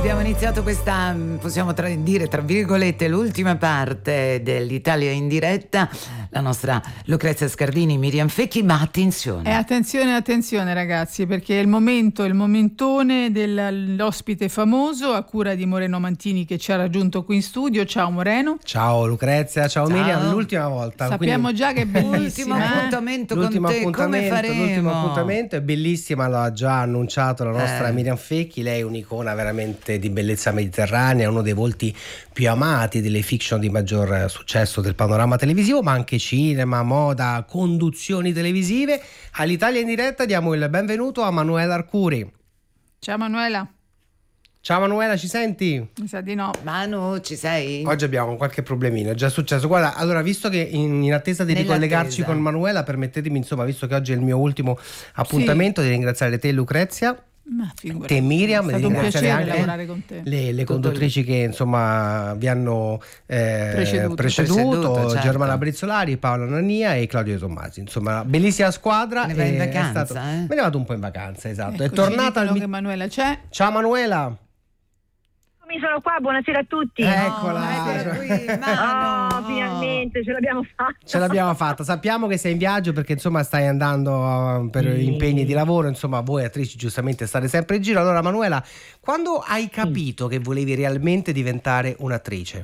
Abbiamo iniziato questa, possiamo dire tra virgolette, l'ultima parte dell'Italia in diretta. La nostra Lucrezia Scardini, Miriam Fecchi, ma attenzione. Attenzione ragazzi, perché è il momentone dell'ospite famoso a cura di Moreno Mantini, che ci ha raggiunto qui in studio. Ciao Moreno. Ciao Lucrezia, ciao Miriam, l'ultima volta. Sappiamo già che è bellissima. L'ultimo appuntamento con te, come faremo? L'ultimo appuntamento è bellissima, lo ha già annunciato la nostra Miriam Fecchi. Lei è un'icona veramente di bellezza mediterranea, uno dei volti più amati delle fiction di maggior successo del panorama televisivo, ma anche cinema, moda, conduzioni televisive. All'Italia in diretta diamo il benvenuto a Manuela Arcuri. Ciao Manuela. Ciao Manuela, ci senti? Mi sa di no. Manu, ci sei? Oggi abbiamo qualche problemino, è già successo. Guarda, allora, visto che in attesa di ricollegarci con Manuela, permettetemi, insomma, visto che oggi è il mio ultimo appuntamento, di ringraziare te Lucrezia, te Miriam, è stato un piacere anche lavorare con te. Le conduttrici che insomma vi hanno preceduto, certo. Germana Brizzolari, Paola Nania e Claudio Tommasi. Insomma, bellissima squadra. Me ne vai in vacanza, me ne vado un po' in vacanza, esatto. Ecco, è tornata che Manuela c'è. Ciao Manuela. Sono qua, buonasera a tutti. Eccola. Finalmente ce l'abbiamo fatta. Ce l'abbiamo fatta. Sappiamo che sei in viaggio perché insomma stai andando per impegni di lavoro, insomma voi attrici giustamente state sempre in giro. Allora Manuela, quando hai capito che volevi realmente diventare un'attrice?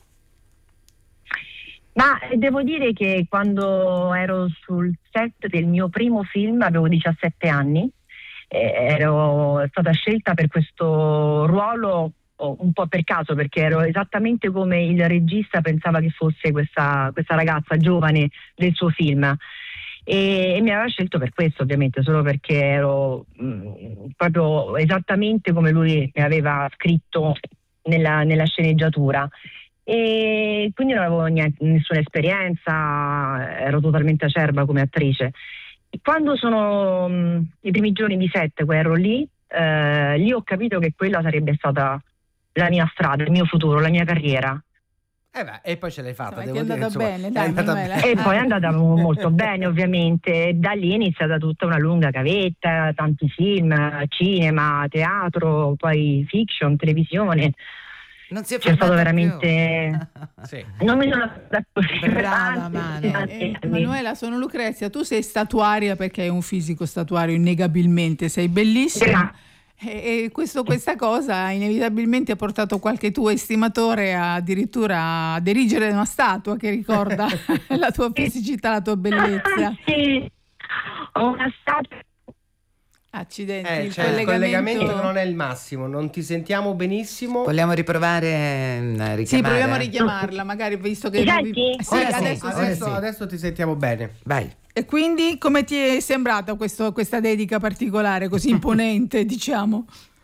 Ma devo dire che quando ero sul set del mio primo film avevo 17 anni, ero stata scelta per questo ruolo un po' per caso, perché ero esattamente come il regista pensava che fosse questa ragazza giovane del suo film, e mi aveva scelto per questo, ovviamente, solo perché ero proprio esattamente come lui mi aveva scritto nella sceneggiatura, e quindi non avevo nessuna esperienza, ero totalmente acerba come attrice. E quando sono i primi giorni di set, ero lì ho capito che quella sarebbe stata la mia strada, il mio futuro, la mia carriera. E poi ce l'hai fatta, devo dire, insomma, bene, dai, e poi è andata molto bene, ovviamente. Da lì è iniziata tutta una lunga gavetta, tanti film, cinema, teatro, poi fiction, televisione. Non si è C'è stato veramente sì. Non mi sono brava Manuela, sono Lucrezia, tu sei statuaria perché hai un fisico statuario innegabilmente, sei bellissima. E questa cosa inevitabilmente ha portato qualche tuo estimatore addirittura a derigere una statua che ricorda la tua fisicità, la tua bellezza. Sì, ho una statua. Accidenti, il collegamento non è il massimo, non ti sentiamo benissimo. Vogliamo riprovare a richiamare? Sì, proviamo a richiamarla, magari, visto che adesso ti sentiamo bene. Vai. E quindi come ti è sembrata questa dedica particolare, così imponente, diciamo?